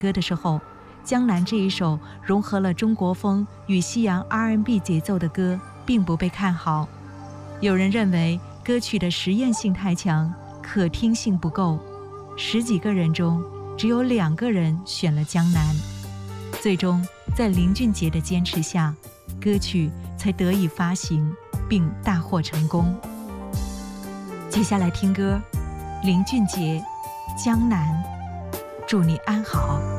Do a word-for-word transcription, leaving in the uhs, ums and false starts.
歌的时候，江南这一首融合了中国风与西洋 R and B 节奏的歌并不被看好。有人认为歌曲的实验性太强，可听性不够，十几个人中只有两个人选了江南。最终在林俊杰的坚持下，歌曲才得以发行并大获成功。接下来听歌，林俊杰《江南》，祝你安好。